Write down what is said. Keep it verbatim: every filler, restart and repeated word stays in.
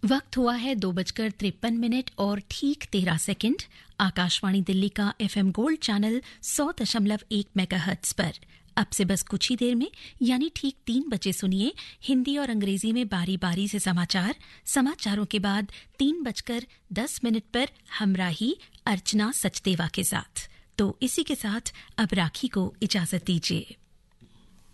वक्त हुआ है दो बजकर तिरपन मिनट और ठीक तेरह सेकंड। आकाशवाणी दिल्ली का एफएम गोल्ड चैनल सौ दशमलव एक मेगाहर्ट्ज पर अब से बस कुछ ही देर में यानी ठीक तीन बजे सुनिए हिंदी और अंग्रेजी में बारी बारी से समाचार। समाचारों के बाद तीन बजकर दस मिनट पर हमराही अर्चना सचदेवा के साथ। तो इसी के साथ अब राखी को इजाजत दीजिए।